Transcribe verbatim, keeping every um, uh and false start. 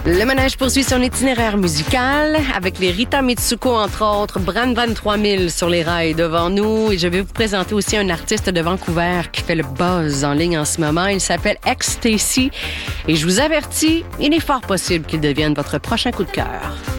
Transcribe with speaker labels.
Speaker 1: Le manège poursuit son itinéraire musical avec les Rita Mitsuko, entre autres, Bran Van trois mille sur les rails devant nous. Et je vais vous présenter aussi un artiste de Vancouver qui fait le buzz en ligne en ce moment. Il s'appelle Ecstasy. Et je vous avertis, il est fort possible qu'il devienne votre prochain coup de cœur.